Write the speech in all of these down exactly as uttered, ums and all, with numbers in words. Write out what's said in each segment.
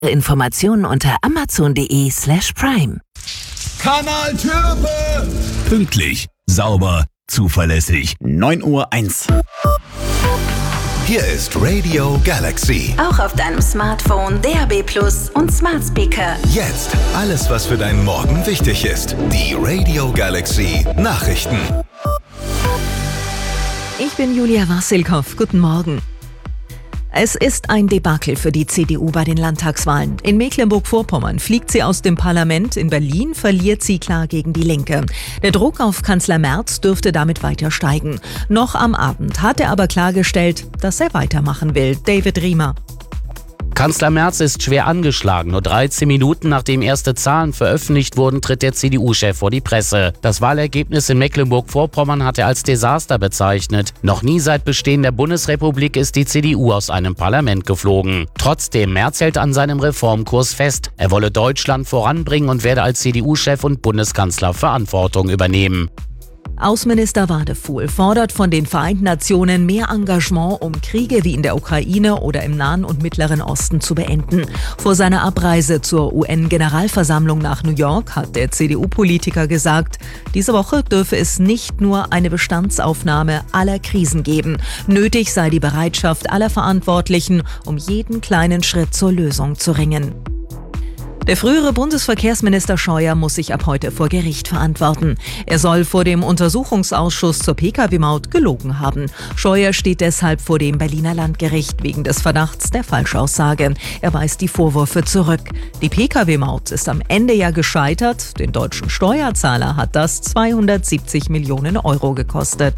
Informationen unter amazon.de slash prime. Kanal Türpe! Pünktlich, sauber, zuverlässig. neun Uhr eins. Hier ist Radio Galaxy. Auch auf deinem Smartphone, D A B Plus und Smart Speaker. Jetzt alles, was für deinen Morgen wichtig ist. Die Radio Galaxy Nachrichten. Ich bin Julia Wassilkow. Guten Morgen. Es ist ein Debakel für die C D U bei den Landtagswahlen. In Mecklenburg-Vorpommern fliegt sie aus dem Parlament, in Berlin verliert sie klar gegen die Linke. Der Druck auf Kanzler Merz dürfte damit weiter steigen. Noch am Abend hat er aber klargestellt, dass er weitermachen will. David Riemer. Kanzler Merz ist schwer angeschlagen. Nur dreizehn Minuten nachdem erste Zahlen veröffentlicht wurden, tritt der C D U-Chef vor die Presse. Das Wahlergebnis in Mecklenburg-Vorpommern hat er als Desaster bezeichnet. Noch nie seit Bestehen der Bundesrepublik ist die C D U aus einem Parlament geflogen. Trotzdem, Merz hält an seinem Reformkurs fest. Er wolle Deutschland voranbringen und werde als C D U-Chef und Bundeskanzler Verantwortung übernehmen. Außenminister Wadefuhl fordert von den Vereinten Nationen mehr Engagement, um Kriege wie in der Ukraine oder im Nahen und Mittleren Osten zu beenden. Vor seiner Abreise zur U N-Generalversammlung nach New York hat der C D U-Politiker gesagt, diese Woche dürfe es nicht nur eine Bestandsaufnahme aller Krisen geben. Nötig sei die Bereitschaft aller Verantwortlichen, um jeden kleinen Schritt zur Lösung zu ringen. Der frühere Bundesverkehrsminister Scheuer muss sich ab heute vor Gericht verantworten. Er soll vor dem Untersuchungsausschuss zur Pkw Maut gelogen haben. Scheuer steht deshalb vor dem Berliner Landgericht wegen des Verdachts der Falschaussage. Er weist die Vorwürfe zurück. Die Pkw Maut ist am Ende ja gescheitert. Den deutschen Steuerzahler hat das zweihundertsiebzig Millionen Euro gekostet.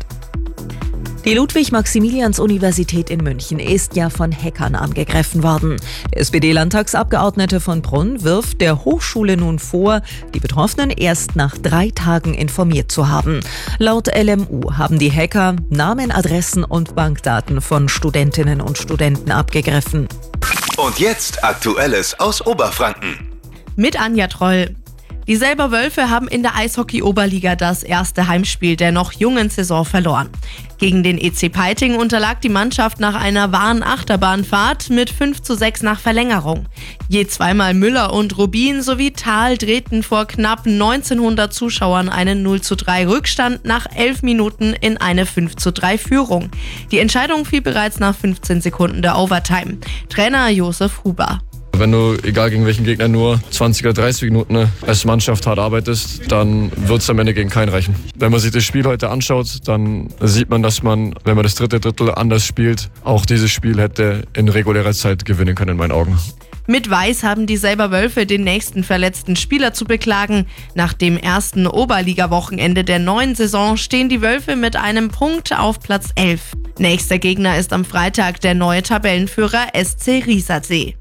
Die Ludwig-Maximilians-Universität in München ist ja von Hackern angegriffen worden. Der S P D-Landtagsabgeordnete von Brunn wirft der Hochschule nun vor, die Betroffenen erst nach drei Tagen informiert zu haben. Laut L M U haben die Hacker Namen, Adressen und Bankdaten von Studentinnen und Studenten abgegriffen. Und jetzt Aktuelles aus Oberfranken. Mit Anja Troll. Die Selber Wölfe haben in der Eishockey-Oberliga das erste Heimspiel der noch jungen Saison verloren. Gegen den E C Peiting unterlag die Mannschaft nach einer wahren Achterbahnfahrt mit fünf zu sechs nach Verlängerung. Je zweimal Müller und Rubin sowie Thal drehten vor knapp neunzehnhundert Zuschauern einen null zu drei Rückstand nach elf Minuten in eine fünf zu drei Führung. Die Entscheidung fiel bereits nach fünfzehn Sekunden der Overtime. Trainer Josef Huber. Wenn du, egal gegen welchen Gegner, nur zwanzig oder dreißig Minuten als Mannschaft hart arbeitest, dann wird es am Ende gegen keinen reichen. Wenn man sich das Spiel heute anschaut, dann sieht man, dass man, wenn man das dritte Drittel anders spielt, auch dieses Spiel hätte in regulärer Zeit gewinnen können, in meinen Augen. Mit Weiß haben die Selber Wölfe den nächsten verletzten Spieler zu beklagen. Nach dem ersten Oberliga-Wochenende der neuen Saison stehen die Wölfe mit einem Punkt auf Platz elf. Nächster Gegner ist am Freitag der neue Tabellenführer S C Riesersee.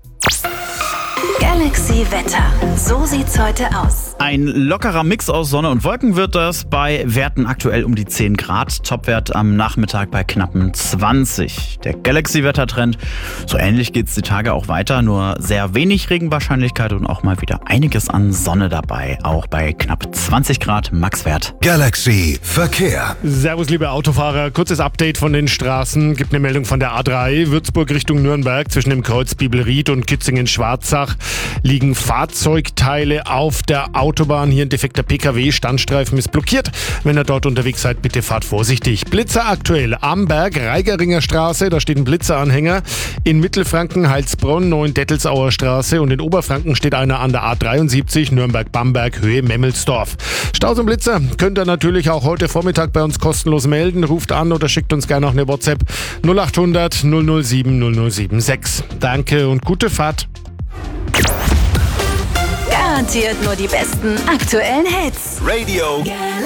Galaxy Wetter. So sieht's heute aus. Ein lockerer Mix aus Sonne und Wolken wird das, bei Werten aktuell um die zehn Grad. Topwert am Nachmittag bei knappen zwanzig. Der Galaxy-Wettertrend, so ähnlich geht's die Tage auch weiter, nur sehr wenig Regenwahrscheinlichkeit und auch mal wieder einiges an Sonne dabei. Auch bei knapp zwanzig Grad Maxwert. Galaxy Verkehr. Servus liebe Autofahrer, kurzes Update von den Straßen. Gibt eine Meldung von der A drei, Würzburg Richtung Nürnberg, zwischen dem Kreuz Bibelried und Kitzingen-Schwarzach liegen Fahrzeugteile auf der Autobahn. Hier ein defekter Pkw, Standstreifen ist blockiert. Wenn ihr dort unterwegs seid, bitte fahrt vorsichtig. Blitzer aktuell am Berg, Reigeringer Straße, da steht ein Blitzeranhänger. In Mittelfranken, Heilsbronn, Neuendettelsauer Straße und in Oberfranken steht einer an der A dreiundsiebzig, Nürnberg-Bamberg, Höhe Memmelsdorf. Staus und Blitzer könnt ihr natürlich auch heute Vormittag bei uns kostenlos melden. Ruft an oder schickt uns gerne auch eine WhatsApp null achthundert null null sieben null null sieben sechs. Danke und gute Fahrt. Garantiert nur die besten aktuellen Hits. Radio